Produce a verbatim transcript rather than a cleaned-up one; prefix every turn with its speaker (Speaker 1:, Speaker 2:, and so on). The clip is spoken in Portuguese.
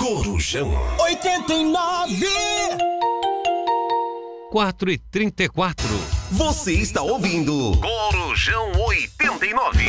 Speaker 1: Corujão
Speaker 2: oitenta e nove.
Speaker 3: quatro e trinta e quatro.
Speaker 1: Você está ouvindo Corujão oitenta e nove.